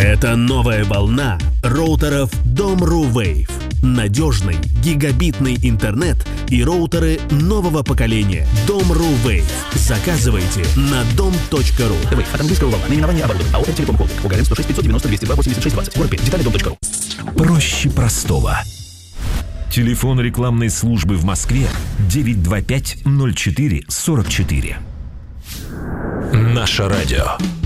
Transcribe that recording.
Это новая волна роутеров Dom.ru Wave. Надежный гигабитный интернет и роутеры нового поколения. Dom.ru Wave. Заказывайте на dom.ru. Wave от английского волна. Наименование оборудования. АО «Телеком Холдинг». Гагарин 106 590 202 86 20. Город Пермь. Детали dom.ru. Проще простого. Телефон рекламной службы в Москве 925 04 44. Наше радио.